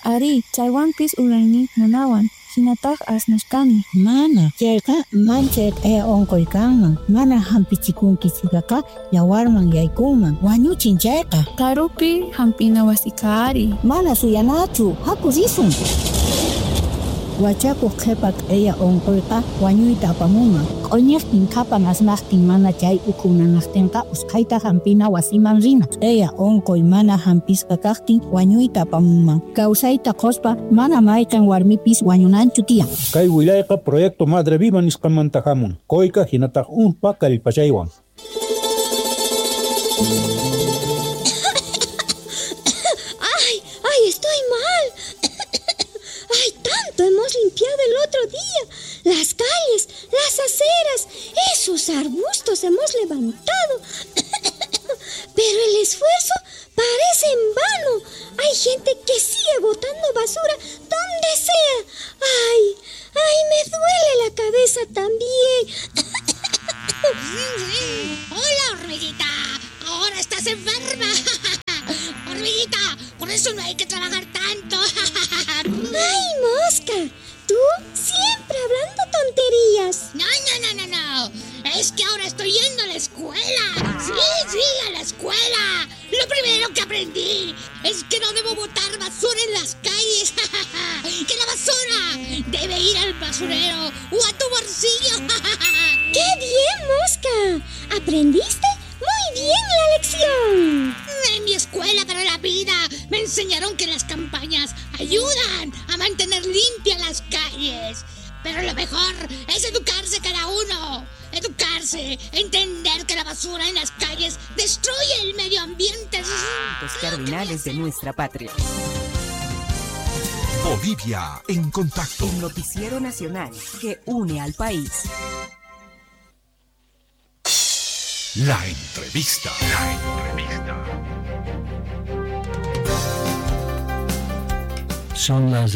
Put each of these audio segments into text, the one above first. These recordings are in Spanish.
Ari, chaywanpis urayni nanawan. Hinataq asnashkani. Mana, chayqa manchayq onqoy kanman. Mana hampichikunkichikaqa yawarman yaykunman. Wañuchin chayqa. Karupi hampina wasika Ari. Mana suyanachu, haku risun. Wachakuq qhipa q'eya onquyqa wañuyta apamunman. Q'uñiqtin qhapan asnaqtin mana chay ukhu nanaqtinqa usqhayta hampina wasiman rina. Q'eya onquy mana hampisqa kaqtin wañuyta apamunman. Kawsayta quspa mana mayqin warmipis wañunanchu tiyan. Kay wilayqa proyecto Madre Viva nisqamanta hamun. Qoyqa hinataq unpa kallpachaywan. ¡Ay, estoy mal! ¡Ay, tanto hemos limpiado el otro día! Las calles, las aceras, esos arbustos hemos levantado. Pero el esfuerzo parece en vano. Hay gente que sigue botando basura donde sea. ¡Ay, me duele la cabeza también! ¡Hola, hormiguita! ¡Ahora estás enferma! ¡Hormiguita! Por eso no hay que trabajar tanto. ¡Ay, mosca! Tú siempre hablando tonterías. No. Es que ahora estoy yendo a la escuela. Sí, a la escuela. Lo primero que aprendí es que no debo botar basura en las calles. Que la basura debe ir al basurero o a tu bolsillo. ¡Qué bien, mosca! ¿Aprendiste? ¡Muy bien la lección! En mi escuela para la vida me enseñaron que las campañas ayudan a mantener limpias las calles. Pero lo mejor es educarse cada uno. Educarse, entender que la basura en las calles destruye el medio ambiente. Los cardinales de nuestra patria. Bolivia en contacto. El noticiero nacional que une al país. La entrevista. Son las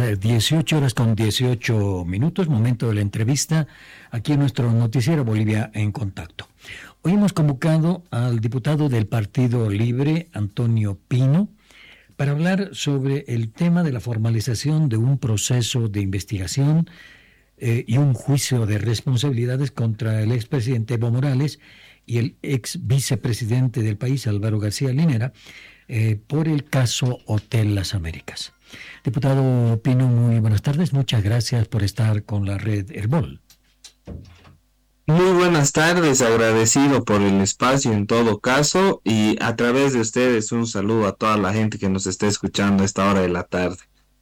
18:18, momento de la entrevista aquí en nuestro noticiero Bolivia en Contacto. Hoy hemos convocado al diputado del Partido Libre, Antonio Pino, para hablar sobre el tema de la formalización de un proceso de investigación y un juicio de responsabilidades contra el expresidente Evo Morales y el ex vicepresidente del país, Álvaro García Linera, por el caso Hotel Las Américas. Diputado Pino, muy buenas tardes. Muchas gracias por estar con la red Herbol. Muy buenas tardes, agradecido por el espacio en todo caso y a través de ustedes un saludo a toda la gente que nos está escuchando a esta hora de la tarde.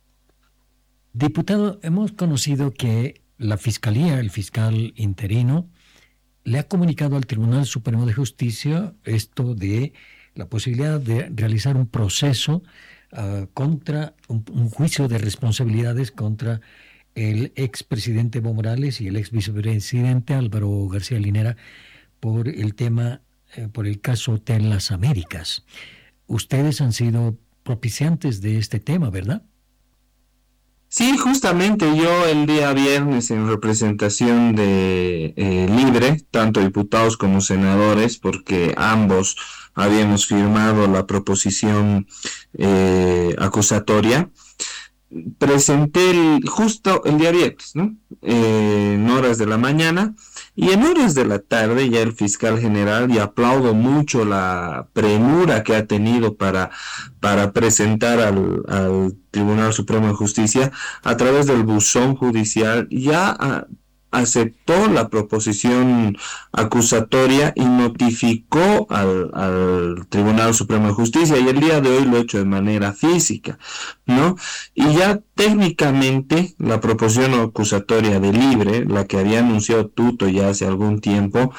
Diputado, hemos conocido que la Fiscalía, el fiscal interino, le ha comunicado al Tribunal Supremo de Justicia esto de la posibilidad de realizar un proceso contra un juicio de responsabilidades contra el expresidente Evo Morales y el ex vicepresidente Álvaro García Linera por el tema, por el caso Hotel Las Américas. Ustedes han sido propiciantes de este tema, ¿verdad? Sí, justamente yo el día viernes en representación de Libre, tanto diputados como senadores, porque ambos habíamos firmado la proposición acusatoria, presenté justo el día viernes, ¿no? En horas de la mañana y en horas de la tarde ya el fiscal general, y aplaudo mucho la premura que ha tenido para presentar al Tribunal Supremo de Justicia a través del buzón judicial, ya aceptó la proposición acusatoria y notificó al Tribunal Supremo de Justicia, y el día de hoy lo ha hecho de manera física, ¿no? Y ya técnicamente la proposición acusatoria de Libre, la que había anunciado Tuto ya hace algún tiempo,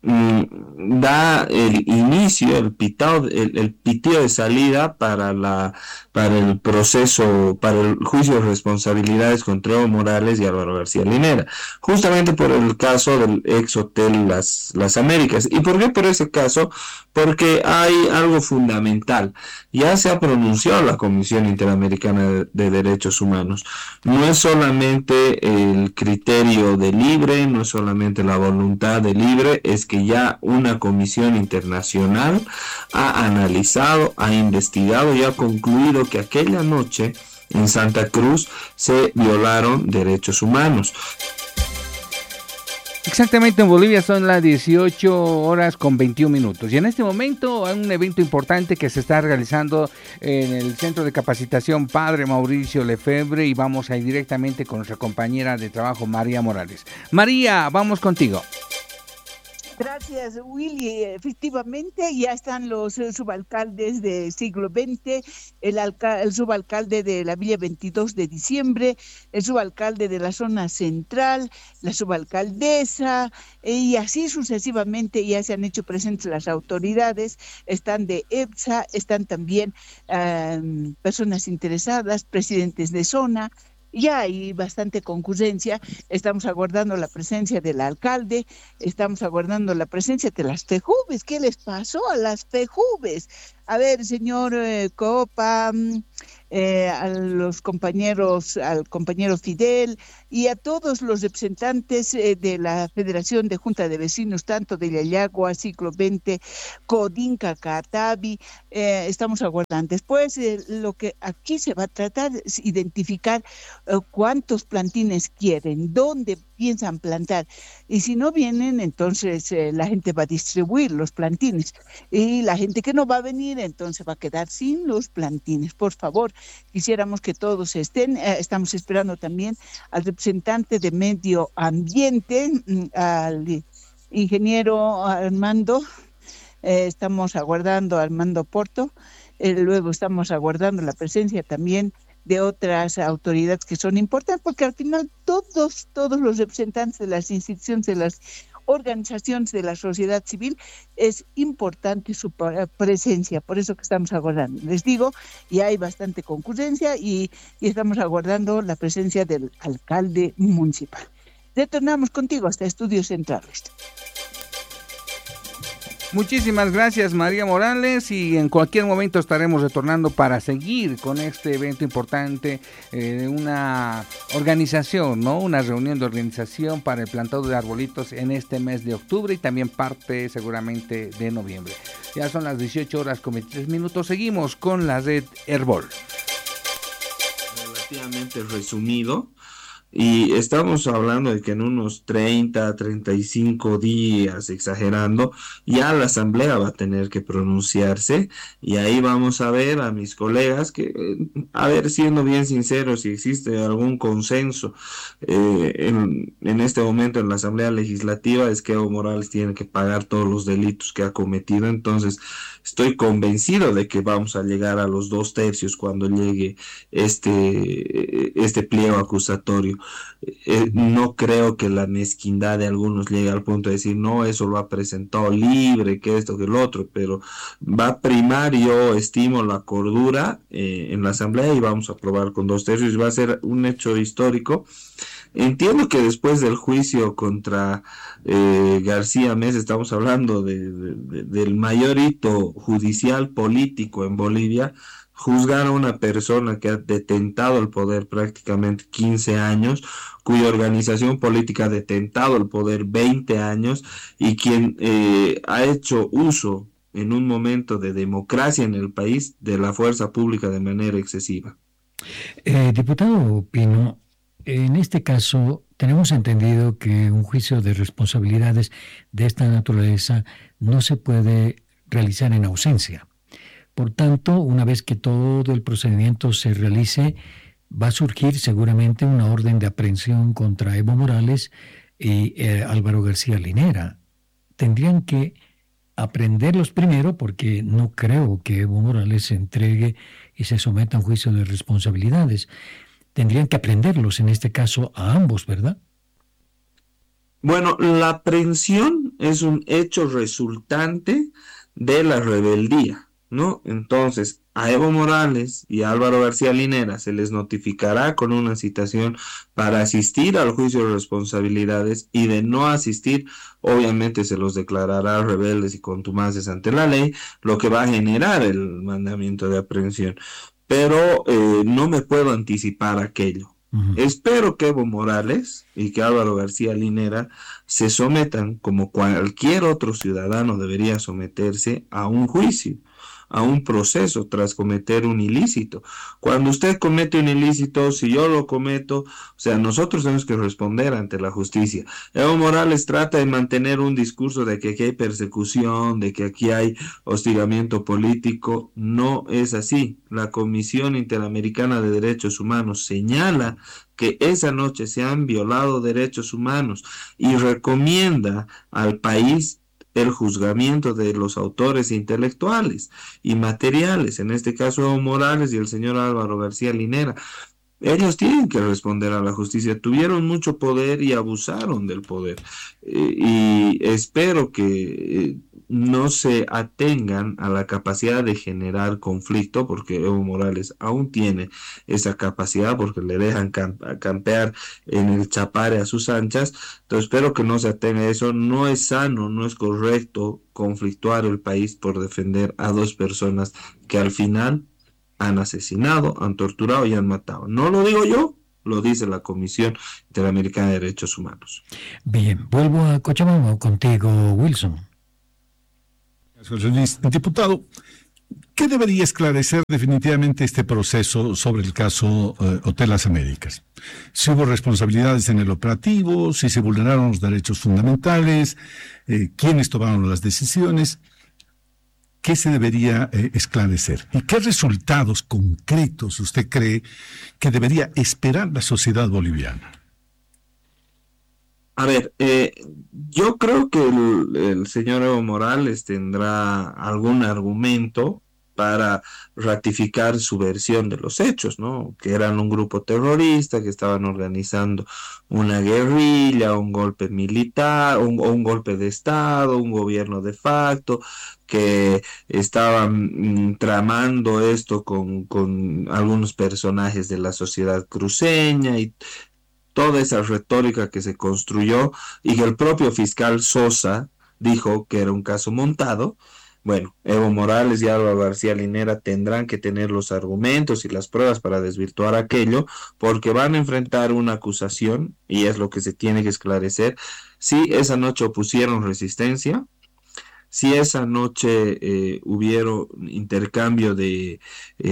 da el inicio, el pitido de salida para el proceso, para el juicio de responsabilidades contra Evo Morales y Álvaro García Linera, justamente por el caso del ex hotel Las Américas. ¿Y por qué por ese caso? Porque hay algo fundamental. Ya se ha pronunciado la Comisión Interamericana de Derechos Humanos. No es solamente el criterio de Libre, no es solamente la voluntad de Libre, es que ya una comisión internacional ha analizado, ha investigado y ha concluido que aquella noche en Santa Cruz se violaron derechos humanos. Exactamente, en Bolivia son las 18:21. Y en este momento hay un evento importante que se está realizando en el Centro de Capacitación Padre Mauricio Lefebvre, y vamos a ir directamente con nuestra compañera de trabajo, María Morales. María, vamos contigo. Gracias, Willy. Efectivamente, ya están los subalcaldes del siglo XX, el subalcalde de la Villa 22 de Diciembre, el subalcalde de la zona central, la subalcaldesa, y así sucesivamente ya se han hecho presentes las autoridades. Están de EPSA, están también personas interesadas, presidentes de zona. Ya hay bastante concurrencia. Estamos aguardando la presencia del alcalde, estamos aguardando la presencia de las FEJUVES. ¿Qué les pasó a las FEJUVES? A ver, señor Copa, a los compañeros, al compañero Fidel y a todos los representantes de la Federación de Junta de Vecinos, tanto de Yayagua, Siglo XX, Codinca, Catavi, estamos aguardando. Después, lo que aquí se va a tratar es identificar cuántos plantines quieren, dónde piensan plantar, y si no vienen, entonces la gente va a distribuir los plantines, y la gente que no va a venir, entonces va a quedar sin los plantines. Por favor, quisiéramos que todos estén. Estamos esperando también al representante de Medio Ambiente, al ingeniero Armando, estamos aguardando a Armando Porto, luego estamos aguardando la presencia también de otras autoridades que son importantes, porque al final todos los representantes de las instituciones, de las organizaciones de la sociedad civil, es importante su presencia, por eso que estamos aguardando. Les digo, ya hay bastante concurrencia y estamos aguardando la presencia del alcalde municipal. Retornamos contigo hasta Estudios Centrales. Muchísimas gracias, María Morales, y en cualquier momento estaremos retornando para seguir con este evento importante, una organización, ¿no? Una reunión de organización para el plantado de arbolitos en este mes de octubre y también parte seguramente de noviembre. Ya son las 18:23. Seguimos con la red Herbol. Relativamente resumido. Y estamos hablando de que en unos 30, 35 días, exagerando, ya la asamblea va a tener que pronunciarse, y ahí vamos a ver a mis colegas que, a ver, siendo bien sinceros, si existe algún consenso en este momento en la asamblea legislativa, es que Evo Morales tiene que pagar todos los delitos que ha cometido. Entonces estoy convencido de que vamos a llegar a los 2/3 cuando llegue este pliego acusatorio. No creo que la mezquindad de algunos llegue al punto de decir, no, eso lo ha presentado libre, que esto, que lo otro, pero va a primar, yo estimo, la cordura en la asamblea, y vamos a aprobar con 2/3. Va a ser un hecho histórico. Entiendo que después del juicio contra García Meza, estamos hablando del mayor hito judicial político en Bolivia. Juzgar a una persona que ha detentado el poder prácticamente 15 años, cuya organización política ha detentado el poder 20 años, y quien ha hecho uso en un momento de democracia en el país de la fuerza pública de manera excesiva. Diputado Pino, en este caso tenemos entendido que un juicio de responsabilidades de esta naturaleza no se puede realizar en ausencia. Por tanto, una vez que todo el procedimiento se realice, va a surgir seguramente una orden de aprehensión contra Evo Morales y Álvaro García Linera. Tendrían que aprehenderlos primero, porque no creo que Evo Morales se entregue y se someta a un juicio de responsabilidades. Tendrían que aprehenderlos, en este caso, a ambos, ¿verdad? Bueno, la aprehensión es un hecho resultante de la rebeldía, ¿no? Entonces, a Evo Morales y a Álvaro García Linera se les notificará con una citación para asistir al juicio de responsabilidades, y de no asistir, obviamente se los declarará rebeldes y contumaces ante la ley, lo que va a generar el mandamiento de aprehensión. Pero no me puedo anticipar aquello. Espero que Evo Morales y que Álvaro García Linera se sometan, como cualquier otro ciudadano debería someterse, a un juicio. a un proceso tras cometer un ilícito. Cuando usted comete un ilícito, si yo lo cometo, o sea, nosotros tenemos que responder ante la justicia. Evo Morales trata de mantener un discurso de que aquí hay persecución, de que aquí hay hostigamiento político. No es así. La Comisión Interamericana de Derechos Humanos señala que esa noche se han violado derechos humanos y recomienda al país el juzgamiento de los autores intelectuales y materiales, en este caso Evo Morales y el señor Álvaro García Linera. Ellos tienen que responder a la justicia, tuvieron mucho poder y abusaron del poder. Y espero que no se atengan a la capacidad de generar conflicto, porque Evo Morales aún tiene esa capacidad, porque le dejan campear en el Chapare a sus anchas. Entonces espero que no se atenga a eso. No es sano, no es correcto conflictuar el país por defender a dos personas que al final han asesinado, han torturado y han matado. No lo digo yo, lo dice la Comisión Interamericana de Derechos Humanos. Bien, vuelvo a Cochabamba contigo, Wilson. Diputado, ¿qué debería esclarecer definitivamente este proceso sobre el caso Hotel Las Américas? Si hubo responsabilidades en el operativo, si se vulneraron los derechos fundamentales, quiénes tomaron las decisiones. ¿Qué se debería esclarecer? ¿Y qué resultados concretos usted cree que debería esperar la sociedad boliviana? A ver, yo creo que el señor Evo Morales tendrá algún argumento para ratificar su versión de los hechos, ¿no? Que eran un grupo terrorista, que estaban organizando una guerrilla, un golpe militar, un golpe de Estado, un gobierno de facto, que estaban tramando esto con algunos personajes de la sociedad cruceña y toda esa retórica que se construyó y que el propio fiscal Sosa dijo que era un caso montado. Bueno, Evo Morales y Álvaro García Linera tendrán que tener los argumentos y las pruebas para desvirtuar aquello, porque van a enfrentar una acusación, y es lo que se tiene que esclarecer, si esa noche opusieron resistencia, si esa noche hubieron intercambio de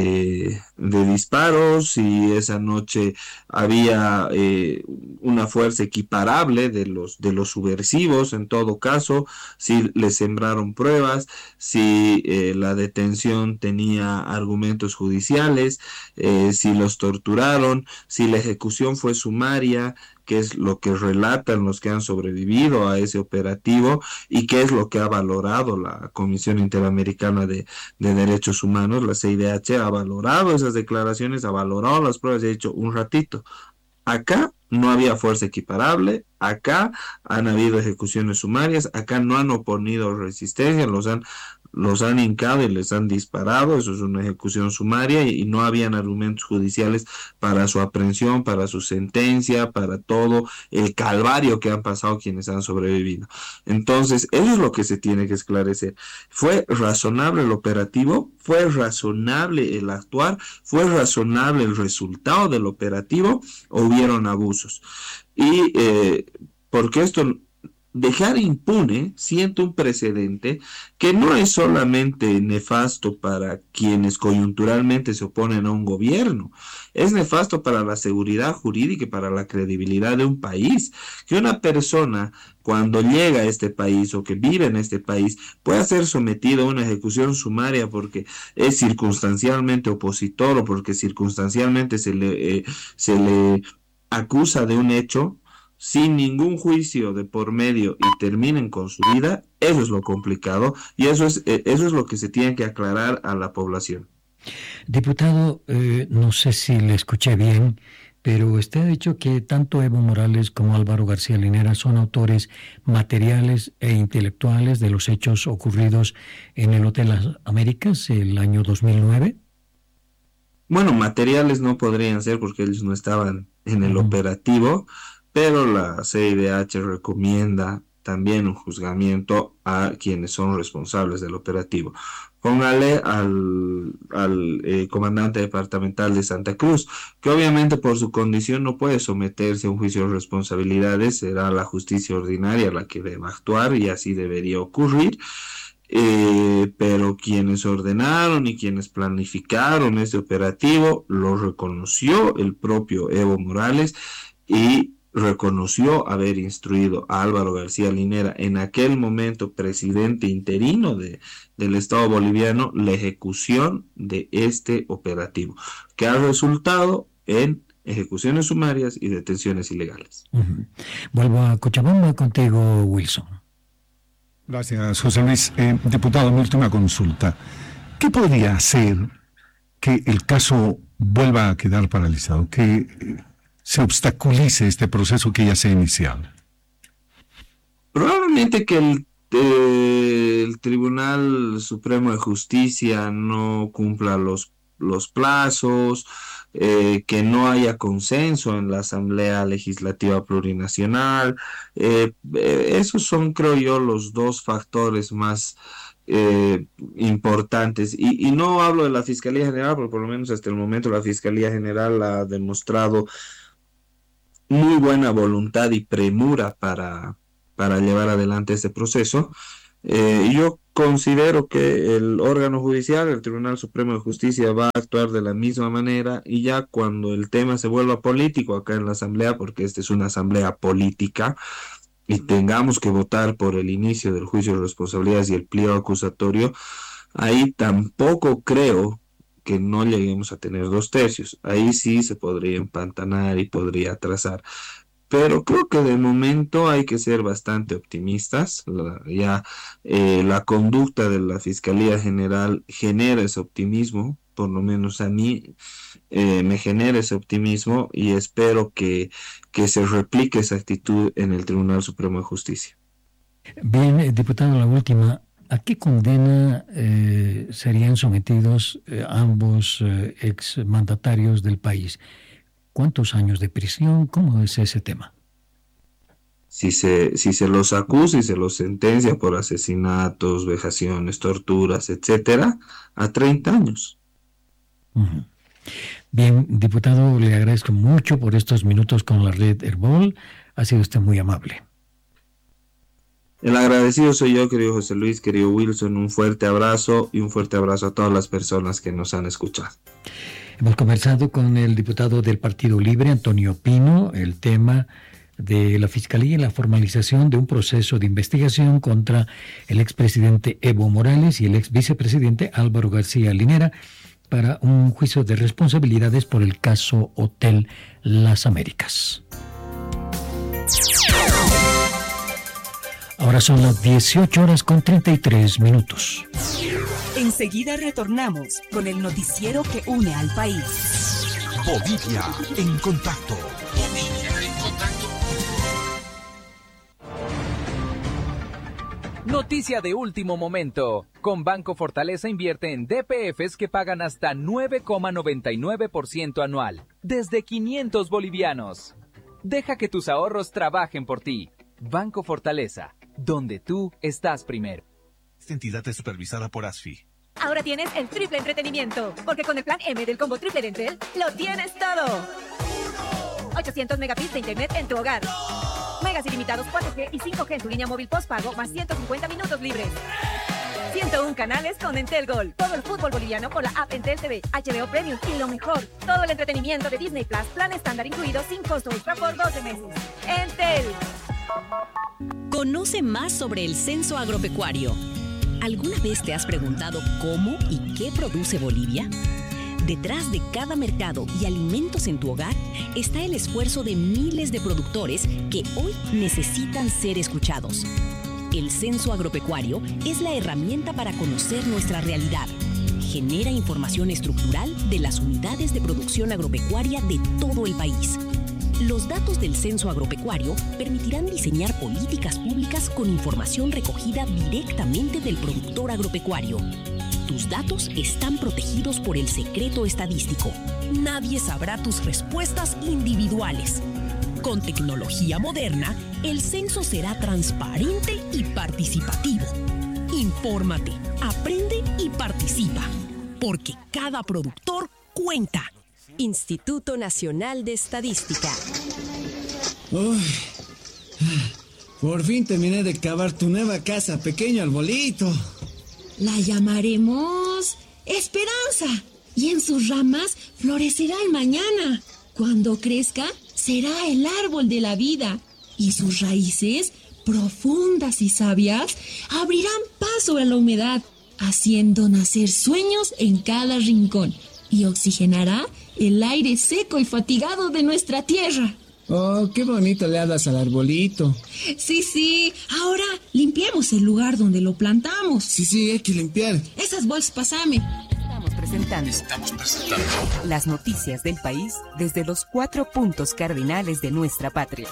disparos, si esa noche había una fuerza equiparable de los subversivos, en todo caso, si les sembraron pruebas, si la detención tenía argumentos judiciales, si los torturaron, si la ejecución fue sumaria, qué es lo que relatan los que han sobrevivido a ese operativo y qué es lo que ha valorado la Comisión Interamericana de Derechos Humanos, la CIDH, ha valorado esas declaraciones, ha valorado las pruebas y ha dicho un ratito, acá no había fuerza equiparable, acá han habido ejecuciones sumarias, acá no han oponido resistencia, los han hincado y les han disparado, eso es una ejecución sumaria y no habían argumentos judiciales para su aprehensión, para su sentencia, para todo el calvario que han pasado quienes han sobrevivido. Entonces, eso es lo que se tiene que esclarecer. ¿Fue razonable el operativo? ¿Fue razonable el actuar? ¿Fue razonable el resultado del operativo? ¿O hubieron abusos? Y porque esto... Dejar impune siente un precedente que no es solamente nefasto para quienes coyunturalmente se oponen a un gobierno, es nefasto para la seguridad jurídica y para la credibilidad de un país. Que una persona cuando llega a este país o que vive en este país pueda ser sometido a una ejecución sumaria porque es circunstancialmente opositor o porque circunstancialmente se le acusa de un hecho sin ningún juicio de por medio y terminen con su vida, eso es lo complicado y eso es lo que se tiene que aclarar a la población. Diputado, no sé si le escuché bien, pero usted ha dicho que tanto Evo Morales como Álvaro García Linera son autores materiales e intelectuales de los hechos ocurridos en el Hotel Las Américas el año 2009. Bueno, materiales no podrían ser porque ellos no estaban en el operativo, pero la CIDH recomienda también un juzgamiento a quienes son responsables del operativo. Póngale al comandante departamental de Santa Cruz, que obviamente por su condición no puede someterse a un juicio de responsabilidades, será la justicia ordinaria la que deba actuar y así debería ocurrir. pero quienes ordenaron y quienes planificaron este operativo lo reconoció el propio Evo Morales y reconoció haber instruido a Álvaro García Linera, en aquel momento presidente interino del Estado boliviano, la ejecución de este operativo, que ha resultado en ejecuciones sumarias y detenciones ilegales. Vuelvo a Cochabamba contigo, Wilson. Gracias, José Luis. Diputado, mi última consulta. ¿Qué podría hacer que el caso vuelva a quedar paralizado, que se obstaculice este proceso que ya se ha iniciado? Probablemente que el Tribunal Supremo de Justicia no cumpla los plazos, que no haya consenso en la Asamblea Legislativa Plurinacional. Esos son, creo yo, los dos factores más importantes. Y no hablo de la Fiscalía General, porque por lo menos hasta el momento la Fiscalía General ha demostrado muy buena voluntad y premura para llevar adelante este proceso. Yo considero que el órgano judicial, el Tribunal Supremo de Justicia, va a actuar de la misma manera, y ya cuando el tema se vuelva político acá en la Asamblea, porque esta es una Asamblea política, y tengamos que votar por el inicio del juicio de responsabilidades y el pliego acusatorio, ahí tampoco creo que no lleguemos a tener 2/3. Ahí sí se podría empantanar y podría atrasar. Pero creo que de momento hay que ser bastante optimistas. La conducta de la Fiscalía General genera ese optimismo, por lo menos a mí me genera ese optimismo, y espero que se replique esa actitud en el Tribunal Supremo de Justicia. Bien, diputado, la última. ¿A qué condena serían sometidos ambos exmandatarios del país? ¿Cuántos años de prisión? ¿Cómo es ese tema? Si se los acusa y se los sentencia por asesinatos, vejaciones, torturas, etcétera, a 30 años. Uh-huh. Bien, diputado, le agradezco mucho por estos minutos con la red Herbol. Ha sido usted muy amable. El agradecido soy yo, querido José Luis, querido Wilson. Un fuerte abrazo, y un fuerte abrazo a todas las personas que nos han escuchado. Hemos conversado con el diputado del Partido Libre, Antonio Pino, el tema de la Fiscalía y la formalización de un proceso de investigación contra el expresidente Evo Morales y el exvicepresidente Álvaro García Linera para un juicio de responsabilidades por el caso Hotel Las Américas. Ahora son las 18:33. Enseguida retornamos con el noticiero que une al país. Bolivia en contacto. Noticia de último momento. Con Banco Fortaleza invierte en DPFs que pagan hasta 9,99% anual, desde 500 bolivianos. Deja que tus ahorros trabajen por ti. Banco Fortaleza, donde tú estás primero. Esta entidad es supervisada por ASFI. Ahora tienes el triple entretenimiento, porque con el plan M del combo triple de Entel, lo tienes todo. 800 megabits de internet en tu hogar. Megas ilimitados 4G y 5G en tu línea móvil postpago, más 150 minutos libres. 101 canales con Entel Gol. Todo el fútbol boliviano con la app Entel TV, HBO Premium y lo mejor, todo el entretenimiento de Disney Plus, plan estándar incluido sin costo extra por 12 meses. Entel. Conoce más sobre el censo agropecuario. ¿Alguna vez te has preguntado cómo y qué produce Bolivia? Detrás de cada mercado y alimentos en tu hogar está el esfuerzo de miles de productores que hoy necesitan ser escuchados. El censo agropecuario es la herramienta para conocer nuestra realidad. Genera información estructural de las unidades de producción agropecuaria de todo el país. Los datos del censo agropecuario permitirán diseñar políticas públicas con información recogida directamente del productor agropecuario. Tus datos están protegidos por el secreto estadístico. Nadie sabrá tus respuestas individuales. Con tecnología moderna, el censo será transparente y participativo. Infórmate, aprende y participa, porque cada productor cuenta. Instituto Nacional de Estadística. Uy, por fin terminé de cavar tu nueva casa, pequeño arbolito. La llamaremos Esperanza y en sus ramas florecerá el mañana. Cuando crezca, será el árbol de la vida y sus raíces, profundas y sabias, abrirán paso a la humedad, haciendo nacer sueños en cada rincón y oxigenará el aire seco y fatigado de nuestra tierra. Oh, qué bonito le das al arbolito. Sí, ahora limpiemos el lugar donde lo plantamos. Sí, hay que limpiar. Esas bolsas, pásame. Estamos presentando las noticias del país desde los 4 puntos cardinales de nuestra patria.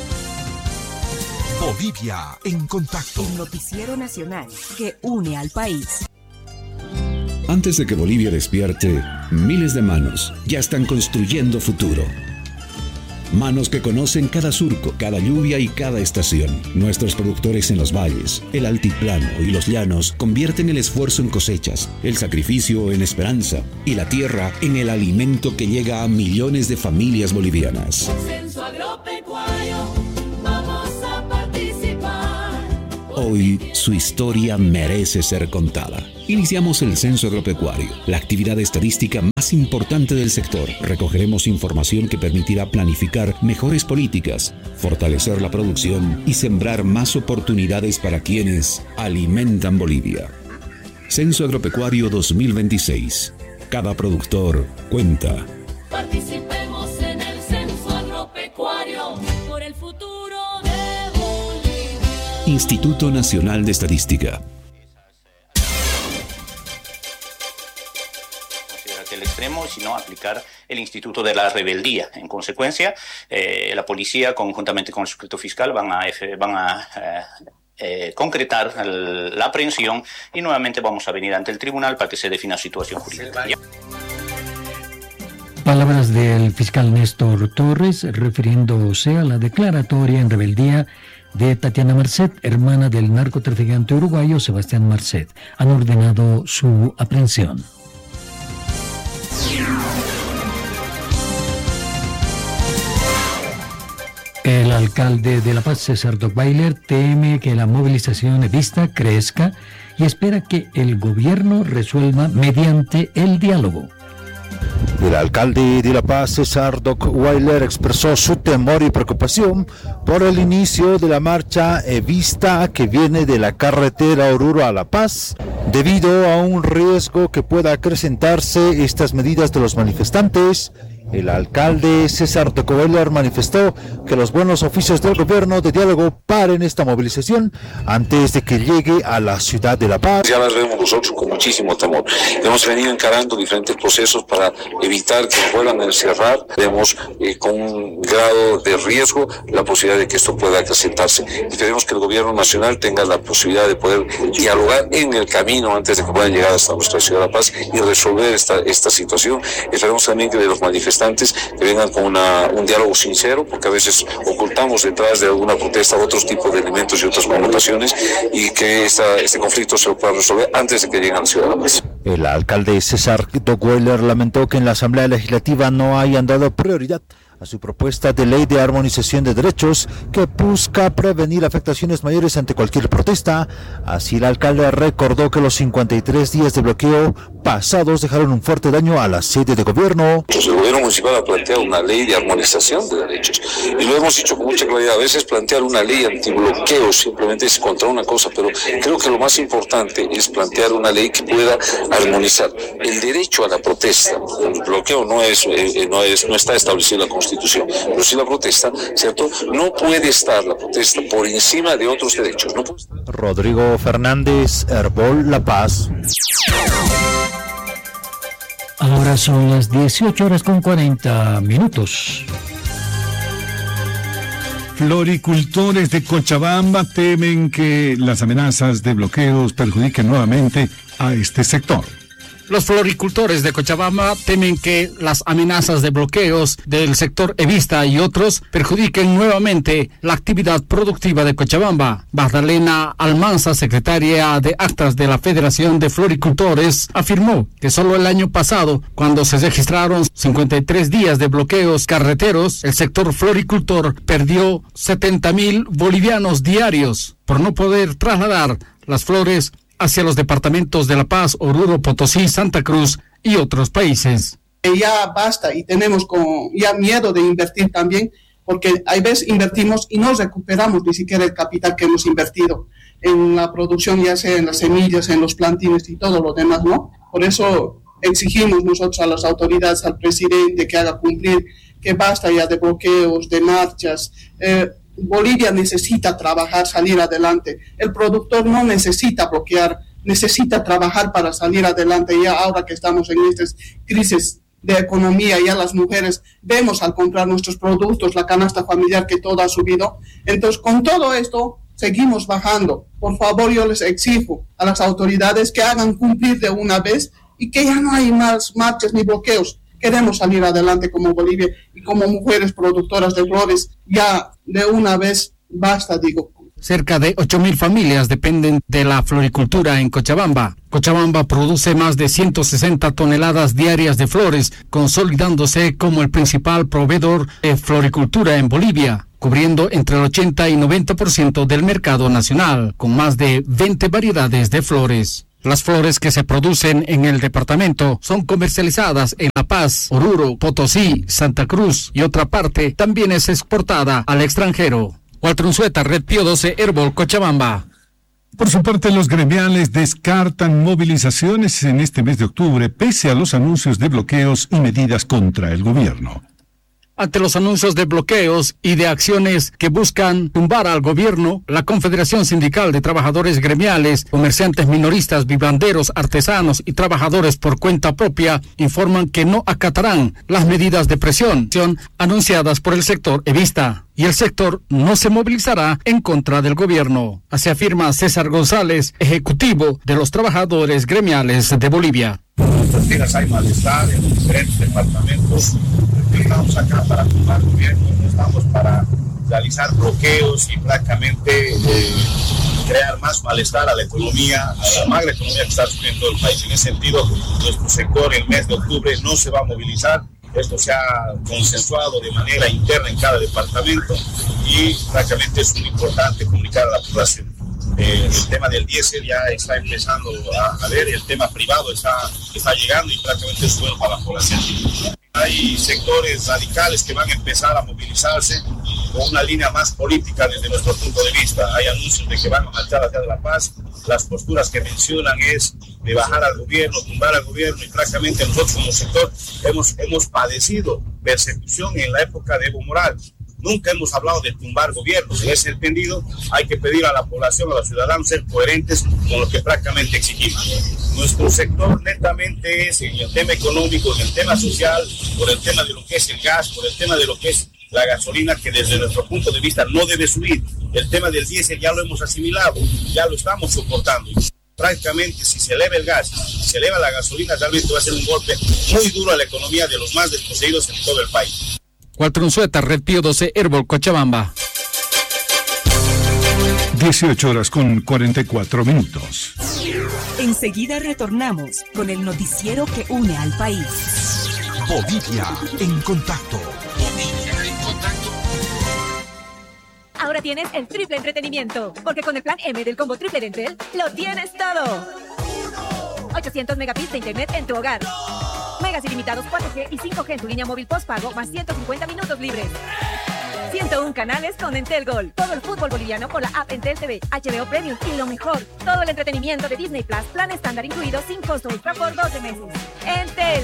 Bolivia en contacto. El noticiero nacional que une al país. Antes de que Bolivia despierte, miles de manos ya están construyendo futuro. Manos que conocen cada surco, cada lluvia y cada estación. Nuestros productores en los valles, el altiplano y los llanos convierten el esfuerzo en cosechas, el sacrificio en esperanza y la tierra en el alimento que llega a millones de familias bolivianas. Censo agropecuario, vamos a participar. Hoy su historia merece ser contada. Iniciamos el Censo Agropecuario, la actividad estadística más importante del sector. Recogeremos información que permitirá planificar mejores políticas, fortalecer la producción y sembrar más oportunidades para quienes alimentan Bolivia. Censo Agropecuario 2026. Cada productor cuenta. Participemos en el Censo Agropecuario por el futuro de Bolivia. Instituto Nacional de Estadística. El extremo, sino aplicar el instituto de la rebeldía. En consecuencia, la policía, conjuntamente con el secreto fiscal, van a concretar la aprehensión y nuevamente vamos a venir ante el tribunal para que se defina la situación jurídica. Palabras del fiscal Néstor Torres refiriéndose a la declaratoria en rebeldía de Tatiana Marcet, hermana del narcotraficante uruguayo Sebastián Marcet. Han ordenado su aprehensión. El alcalde de La Paz, César Dockweiler, teme que la movilización evista crezca y espera que el gobierno resuelva mediante el diálogo. El alcalde de La Paz, César Dockweiler, expresó su temor y preocupación por el inicio de la marcha evista que viene de la carretera Oruro a La Paz, debido a un riesgo que pueda acrecentarse estas medidas de los manifestantes. El alcalde César Dockweiler manifestó que los buenos oficios del gobierno de diálogo paren esta movilización antes de que llegue a la ciudad de La Paz. Ya las vemos nosotros con muchísimo temor. Hemos venido encarando diferentes procesos para evitar que nos vuelvan a encerrar. Vemos con un grado de riesgo la posibilidad de que esto pueda acrecentarse. Esperemos que el gobierno nacional tenga la posibilidad de poder dialogar en el camino antes de que puedan llegar hasta nuestra ciudad de La Paz y resolver esta situación. Esperemos también que de los manifestantes que vengan con un diálogo sincero, porque a veces ocultamos detrás de alguna protesta otros tipos de elementos y otras connotaciones, y que este conflicto se lo pueda resolver antes de que lleguen a la ciudad de La Paz. El alcalde César Dockweiler lamentó que en la Asamblea Legislativa no hayan dado prioridad a su propuesta de ley de armonización de derechos que busca prevenir afectaciones mayores ante cualquier protesta. Así el alcalde recordó que los 53 días de bloqueo pasados dejaron un fuerte daño a la sede de gobierno. El gobierno municipal ha planteado una ley de armonización de derechos y lo hemos dicho con mucha claridad. A veces plantear una ley antibloqueo simplemente es contra una cosa, pero creo que lo más importante es plantear una ley que pueda armonizar el derecho a la protesta. El bloqueo no está establecido en la Constitución, pero si la protesta, ¿cierto? No puede estar la protesta por encima de otros derechos. No puede... Rodrigo Fernández, Herbol, La Paz. Ahora son las 18:40. Floricultores de Cochabamba temen que las amenazas de bloqueos perjudiquen nuevamente a este sector. Los floricultores de Cochabamba temen que las amenazas de bloqueos del sector evista y otros perjudiquen nuevamente la actividad productiva de Cochabamba. Magdalena Almanza, secretaria de Actas de la Federación de Floricultores, afirmó que solo el año pasado, cuando se registraron 53 días de bloqueos carreteros, el sector floricultor perdió 70.000 bolivianos diarios por no poder trasladar las flores hacia los departamentos de La Paz, Oruro, Potosí, Santa Cruz y otros países. Ya basta y tenemos ya miedo de invertir también, porque hay veces invertimos y no recuperamos ni siquiera el capital que hemos invertido en la producción, ya sea en las semillas, en los plantines y todo lo demás, ¿no? Por eso exigimos nosotros a las autoridades, al presidente, que haga cumplir, que basta ya de bloqueos, de marchas. Bolivia necesita trabajar, salir adelante. El productor no necesita bloquear, necesita trabajar para salir adelante. Ya ahora que estamos en estas crisis de economía, ya las mujeres vemos al comprar nuestros productos, la canasta familiar que todo ha subido. Entonces, con todo esto, seguimos bajando. Por favor, yo les exijo a las autoridades que hagan cumplir de una vez y que ya no hay más marchas ni bloqueos. Queremos salir adelante como Bolivia y como mujeres productoras de flores. Ya de una vez basta, digo. Cerca de 8.000 familias dependen de la floricultura en Cochabamba. Cochabamba produce más de 160 toneladas diarias de flores, consolidándose como el principal proveedor de floricultura en Bolivia, cubriendo entre el 80 y 90% del mercado nacional, con más de 20 variedades de flores. Las flores que se producen en el departamento son comercializadas en La Paz, Oruro, Potosí, Santa Cruz y otra parte también es exportada al extranjero. Walter Unzueta, Red Pío 12, Herbol, Cochabamba. Por su parte, los gremiales descartan movilizaciones en este mes de octubre, pese a los anuncios de bloqueos y medidas contra el gobierno. Ante los anuncios de bloqueos y de acciones que buscan tumbar al gobierno, la Confederación Sindical de Trabajadores Gremiales, comerciantes minoristas, vivanderos, artesanos y trabajadores por cuenta propia informan que no acatarán las medidas de presión anunciadas por el sector evista y el sector no se movilizará en contra del gobierno. Así afirma César González, ejecutivo de los trabajadores gremiales de Bolivia. En estos días hay malestar en los diferentes departamentos. Estamos acá para tumbar el gobierno, estamos para realizar bloqueos y prácticamente crear más malestar a la economía, a la magra economía que está sufriendo todo el país. En ese sentido, nuestro sector el mes de octubre no se va a movilizar. Esto se ha consensuado de manera interna en cada departamento y prácticamente es muy importante comunicar a la población. El tema del diésel ya está empezando a ver, el tema privado está llegando y prácticamente es bueno para la población. Hay sectores radicales que van a empezar a movilizarse con una línea más política desde nuestro punto de vista. Hay anuncios de que van a marchar hacia La Paz. Las posturas que mencionan es de bajar al gobierno, tumbar al gobierno y prácticamente nosotros como sector hemos padecido persecución en la época de Evo Morales. Nunca hemos hablado de tumbar gobiernos. En ese entendido, hay que pedir a la población, a los ciudadanos, ser coherentes con lo que prácticamente exigimos. Nuestro sector netamente es en el tema económico, en el tema social, por el tema de lo que es el gas, por el tema de lo que es la gasolina, que desde nuestro punto de vista no debe subir. El tema del diésel ya lo hemos asimilado, ya lo estamos soportando. Prácticamente, si se eleva el gas, si se eleva la gasolina, realmente va a ser un golpe muy duro a la economía de los más desposeídos en todo el país. Walter Unzueta, Red Pío 12, Herbol, Cochabamba. 18:44. Enseguida retornamos con el noticiero que une al país. Bolivia en contacto. Ahora tienes el triple entretenimiento, porque con el plan M del combo triple de Entel, lo tienes todo. 800 megabits de internet en tu hogar. Megas ilimitados 4G y 5G en tu línea móvil postpago, más 150 minutos libres. 101 canales con Entel Gol. Todo el fútbol boliviano con la app Entel TV, HBO Premium y lo mejor, todo el entretenimiento de Disney Plus, plan estándar incluido sin costo extra por 12 meses. Entel.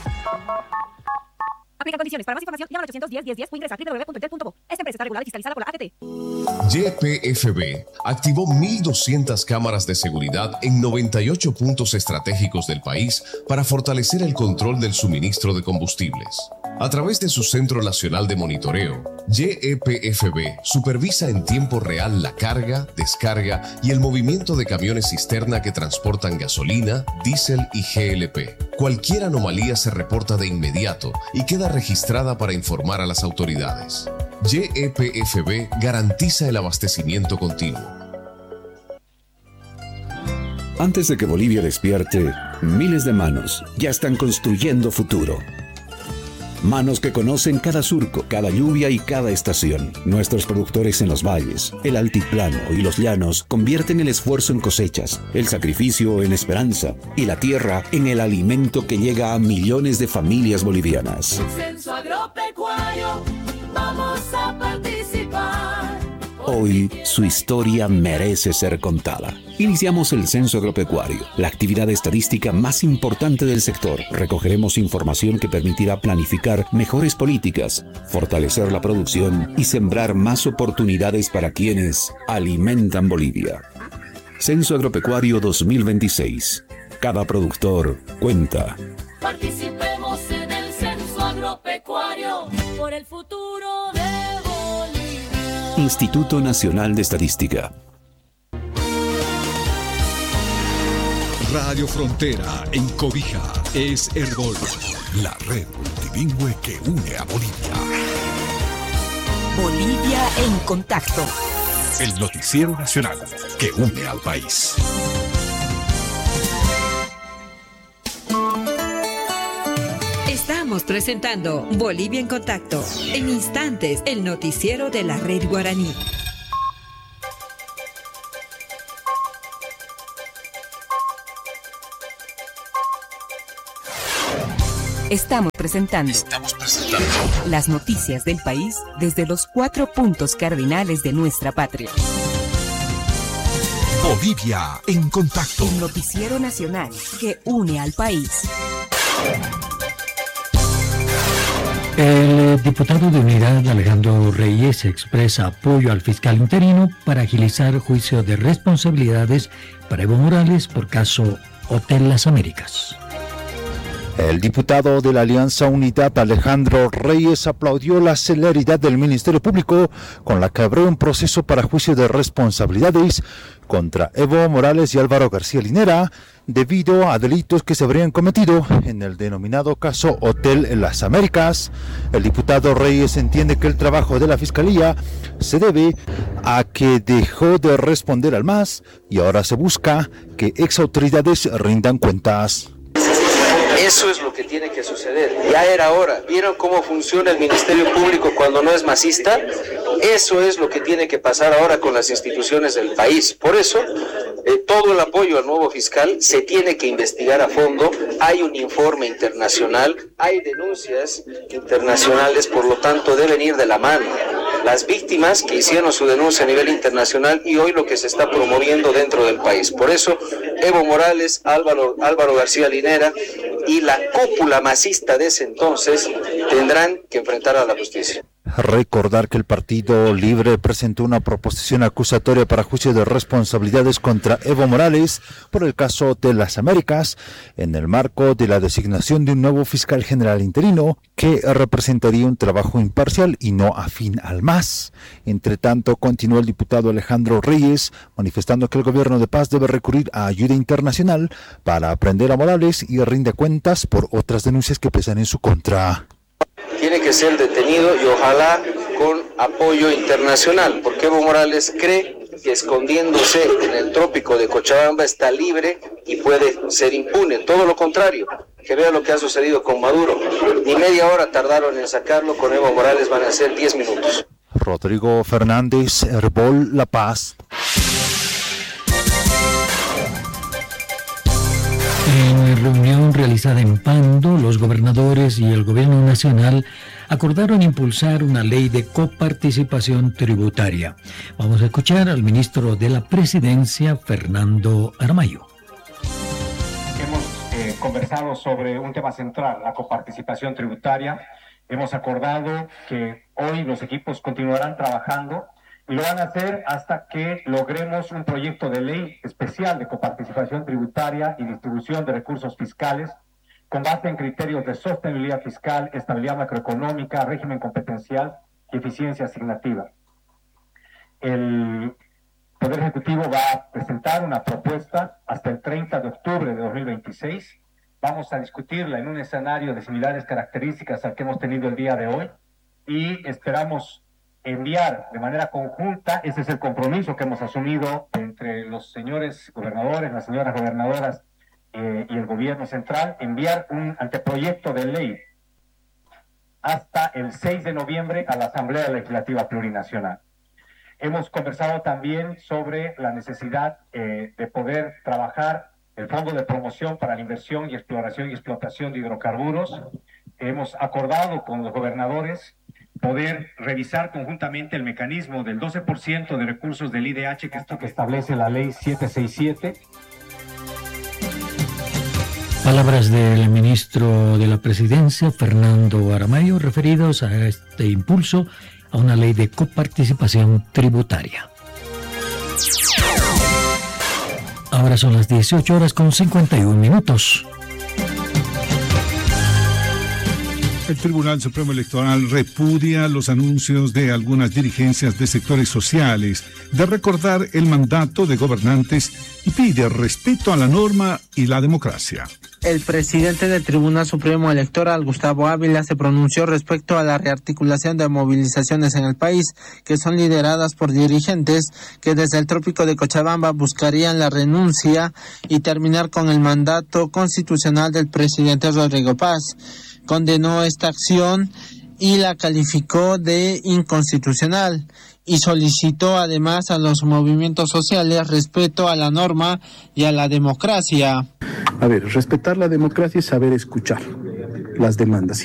Aplica condiciones. Para más información, llama al 810-1010 o ingresa a www.entel.bo. Esta empresa está regulada y fiscalizada por la AFT. YPFB activó 1.200 cámaras de seguridad en 98 puntos estratégicos del país para fortalecer el control del suministro de combustibles. A través de su Centro Nacional de Monitoreo, YPFB supervisa en tiempo real la carga, descarga y el movimiento de camiones cisterna que transportan gasolina, diésel y GLP. Cualquier anomalía se reporta de inmediato y queda registrada para informar a las autoridades. YPFB garantiza el abastecimiento continuo. Antes de que Bolivia despierte, miles de manos ya están construyendo futuro. Manos que conocen cada surco, cada lluvia y cada estación. Nuestros productores en los valles, el altiplano y los llanos convierten el esfuerzo en cosechas, el sacrificio en esperanza y la tierra en el alimento que llega a millones de familias bolivianas. Censo Agropecuario, vamos a participar. Hoy su historia merece ser contada. Iniciamos el Censo Agropecuario, la actividad estadística más importante del sector. Recogeremos información que permitirá planificar mejores políticas, fortalecer la producción y sembrar más oportunidades para quienes alimentan Bolivia. Censo Agropecuario 2026. Cada productor cuenta. Participemos en el Censo Agropecuario por el futuro de Bolivia. Instituto Nacional de Estadística. Radio Frontera en Cobija es Herbol, la red multilingüe que une a Bolivia. Bolivia en contacto. El noticiero nacional que une al país. Estamos presentando Bolivia en contacto. En instantes, el noticiero de la red guaraní. Estamos presentando las noticias del país desde los 4 puntos cardinales de nuestra patria. Bolivia en contacto. El noticiero nacional que une al país. El diputado de Unidad, Alejandro Reyes, expresa apoyo al fiscal interino para agilizar juicio de responsabilidades para Evo Morales por caso Hotel Las Américas. El diputado de la Alianza Unidad, Alejandro Reyes, aplaudió la celeridad del Ministerio Público con la que abrió un proceso para juicio de responsabilidades contra Evo Morales y Álvaro García Linera debido a delitos que se habrían cometido en el denominado caso Hotel Las Américas. El diputado Reyes entiende que el trabajo de la Fiscalía se debe a que dejó de responder al MAS y ahora se busca que exautoridades rindan cuentas. Eso es lo que tiene que suceder. Ya era hora. ¿Vieron cómo funciona el Ministerio Público cuando no es masista? Eso es lo que tiene que pasar ahora con las instituciones del país. Por eso, todo el apoyo al nuevo fiscal se tiene que investigar a fondo. Hay un informe internacional, hay denuncias internacionales, por lo tanto deben ir de la mano. Las víctimas que hicieron su denuncia a nivel internacional y hoy lo que se está promoviendo dentro del país. Por eso, Evo Morales, Álvaro García Linera y la cúpula masista de ese entonces tendrán que enfrentar a la justicia. Recordar que el Partido Libre presentó una proposición acusatoria para juicio de responsabilidades contra Evo Morales por el caso de las Américas en el marco de la designación de un nuevo fiscal general interino que representaría un trabajo imparcial y no afín al MAS. Entre tanto, continuó el diputado Alejandro Reyes manifestando que el gobierno de paz debe recurrir a ayuda internacional para aprender a Morales y rinde cuentas por otras denuncias que pesan en su contra. Tiene que ser detenido y ojalá con apoyo internacional, porque Evo Morales cree que escondiéndose en el trópico de Cochabamba está libre y puede ser impune. Todo lo contrario, que vea lo que ha sucedido con Maduro. Ni media hora tardaron en sacarlo, con Evo Morales van a ser 10 minutos. Rodrigo Fernández, Herbol, La Paz. En reunión realizada en Pando, los gobernadores y el gobierno nacional acordaron impulsar una ley de coparticipación tributaria. Vamos a escuchar al ministro de la Presidencia, Fernando Aramayo. Hemos conversado sobre un tema central, la coparticipación tributaria. Hemos acordado que hoy los equipos continuarán trabajando y lo van a hacer hasta que logremos un proyecto de ley especial de coparticipación tributaria y distribución de recursos fiscales con base en criterios de sostenibilidad fiscal, estabilidad macroeconómica, régimen competencial y eficiencia asignativa. El Poder Ejecutivo va a presentar una propuesta hasta el 30 de octubre de 2026. Vamos a discutirla en un escenario de similares características al que hemos tenido el día de hoy y esperamos enviar de manera conjunta, ese es el compromiso que hemos asumido entre los señores gobernadores, las señoras gobernadoras y el gobierno central, enviar un anteproyecto de ley hasta el 6 de noviembre a la Asamblea Legislativa Plurinacional. Hemos conversado también sobre la necesidad de poder trabajar el Fondo de Promoción para la Inversión y Exploración y Explotación de Hidrocarburos. Hemos acordado con los gobernadores poder revisar conjuntamente el mecanismo del 12% de recursos del IDH, que esto que establece la Ley 767. Palabras del ministro de la Presidencia, Fernando Aramayo, referidos a este impulso a una ley de coparticipación tributaria. Ahora son las 18:51. El Tribunal Supremo Electoral repudia los anuncios de algunas dirigencias de sectores sociales de recordar el mandato de gobernantes y pide respeto a la norma y la democracia. El presidente del Tribunal Supremo Electoral, Gustavo Ávila, se pronunció respecto a la rearticulación de movilizaciones en el país, que son lideradas por dirigentes que desde el trópico de Cochabamba buscarían la renuncia y terminar con el mandato constitucional del presidente Rodrigo Paz. Condenó esta acción y la calificó de inconstitucional y solicitó además a los movimientos sociales respeto a la norma y a la democracia. A ver, respetar la democracia es saber escuchar las demandas.